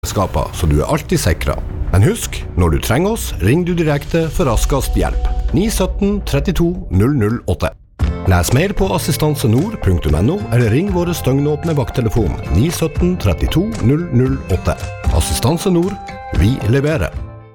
så du alltid sikret. Men husk, når du trenger oss, ring du direkte for raskest hjelp. 917 32 008. Les mer på assistansenord.no eller ring våre støgnåpne vakttelefon 917 32 008. Assistanse Nord, vi leverer.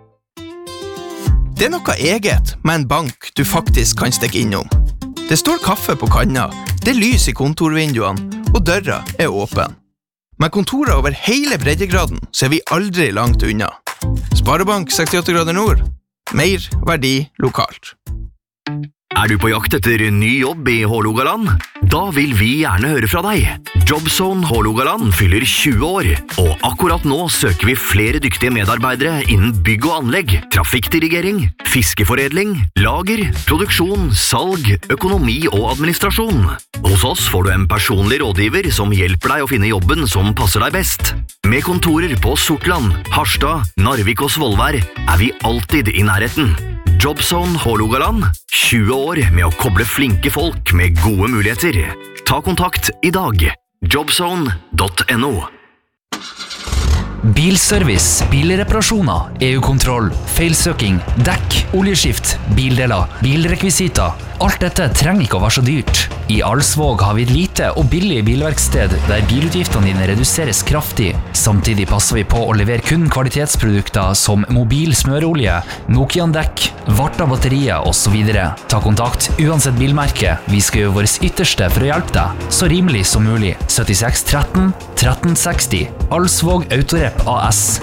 Det noe eget med en bank du faktisk kan stikke innom. Det står kaffe på kanna, det lys i kontorvinduene, og døra åpen. Med kontorer over hele breddegraden så vi aldri langt unna. Sparebank 68 grader nord. Mer verdi lokalt. Du på jakt etter ny jobb i Hålogaland? Da vil vi gjerne høre fra deg. Jobzone Hålogaland fyller 20 år, og akkurat nå søker vi flere dyktige medarbeidere innen bygg og anlegg, trafikkdirigering, fiskeforedling, lager, produksjon, salg, økonomi og administrasjon. Hos oss får du en personlig rådgiver som hjelper deg å finne jobben som passer deg best. Med kontorer på Sortland, Harstad, Narvik og Svolvær vi alltid i nærheten. Jobzone Hålogaland, 20 år med å koble flinke folk med gode muligheter. Ta kontakt i dag. Jobzone.no. Bilservice, bilreparasjoner, EU-kontroll, feilsøking, dekk, oljeskift, bildeler, bilrekvisiter. Alt dette trenger ikke å være så dyrt. I Alsvåg har vi et lite og billig bilverksted der bilutgiftene dine reduseres kraftig. Samtidig passer vi på å levere kun kvalitetsprodukter som mobil smørolje, Nokian-dekk, Varta batterier og så videre. Ta kontakt uansett bilmerke. Vi skal gjøre vårt ytterste for å hjelpe deg. Så rimelig som mulig. 76 13 1360. Alsvåg Autorep AS.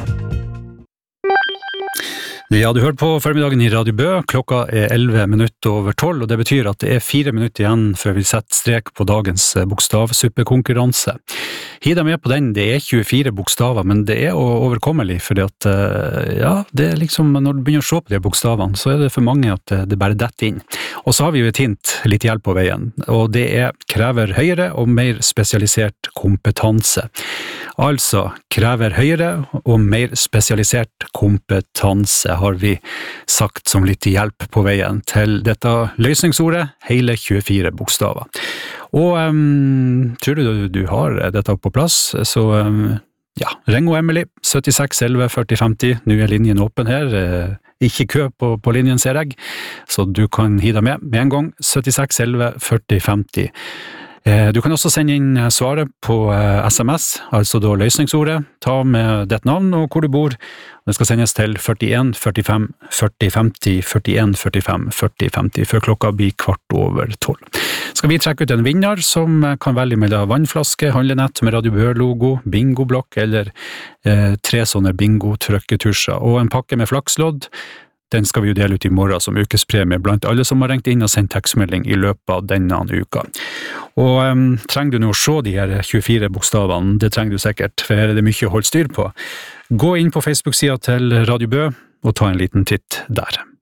Ja, du hører på formiddagen i Radio Bø. Klokka 11 minutter over 12, og det betyr at det 4 minutter igjen før vi setter strek på dagens bokstavsuppekonkurranse. Hiv deg med på den, det 24 bokstaver, men det overkommelig, fordi at, ja, det liksom, når du begynner å se på de bokstavene, så det for mange at det bare detter inn. Og så har vi jo et hint, litt hjelp på veien, og det krever høyere og mer spesialisert kompetanse. Altså, krever høyere og mer spesialisert kompetanse, har vi sagt som litt hjelp på veien til dette løsningsordet, hele 24 bokstaver. Og tror du har dette på plass, så ja, ring og Emily, 76 11 40 50, nå linjen åpen her, ikke kø på linjen ser jeg, så du kan hive deg med en gang, 76 11 40 50. Du kan også sende inn svaret på SMS, altså da løsningsordet, ta med ditt navn og hvor du bor. Det skal sendes til 41 45 40 50, 41 45 40 50, før klokka blir 12:15. Skal vi trekke ut en vinner som kan velge mellom vannflaske, handlenett med Radio Bø-logo, bingoblokk eller 3 sånne bingo-trykketusjer, og en pakke med flakslodd. Den skal vi jo dele ut i morgen som ukespremie blant alle som har ringt inn og sendt tekstmelding i løpet av denne uka. Og trenger du nå å se de her 24 bokstavene, det trenger du sikkert, for her det mye å holde styr på. Gå inn på Facebook-siden til Radio Bø og ta en liten titt der.